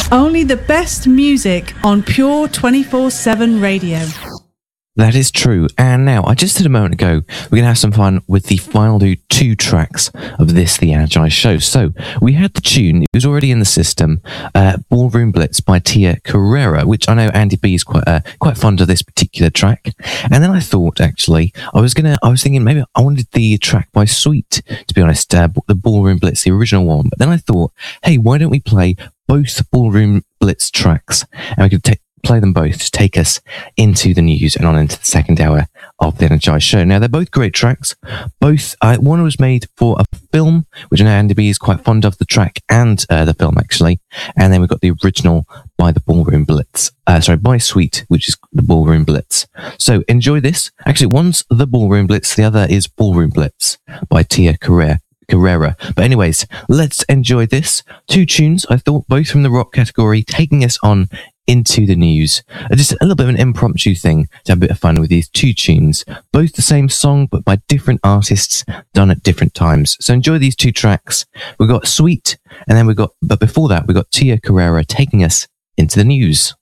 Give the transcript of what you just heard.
Only the best music on Pure 24/7 radio. That is true. And now, I just said a moment ago, we're going to have some fun with the final two tracks of this, The Agile Show. So, we had the tune, it was already in the system, Ballroom Blitz by Tia Carrera, which I know Andy B is quite fond of this particular track. And then I thought, actually, I was thinking maybe I wanted the track by Sweet, to be honest, the Ballroom Blitz, the original one. But then I thought, hey, why don't we play both Ballroom Blitz tracks? And we could play them both to take us into the news and on into the second hour of the Energize Show. Now, they're both great tracks. Both, one was made for a film, which I know Andy B is quite fond of, the track and the film, actually. And then we've got the original by the Ballroom Blitz. By Sweet, which is the Ballroom Blitz. So enjoy this. Actually, one's the Ballroom Blitz, the other is Ballroom Blitz by Tia Carrera. But anyways, let's enjoy this. Two tunes, I thought, both from the rock category, taking us on into the news. Just a little bit of an impromptu thing to have a bit of fun with these two tunes. Both the same song, but by different artists, done at different times. So enjoy these two tracks. We've got Sweet, but before that, we've got Tia Carrera taking us into the news.